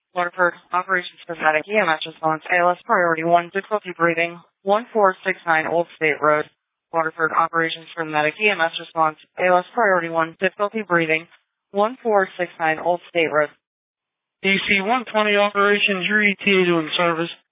Waterford, operations for medic, EMS response, ALS priority 1, difficulty breathing, 1469 Old State Road. Waterford, operations for medic, EMS response, ALS priority 1, difficulty breathing, 1469 Old State Road. DC 120 operations, your ETA to in service.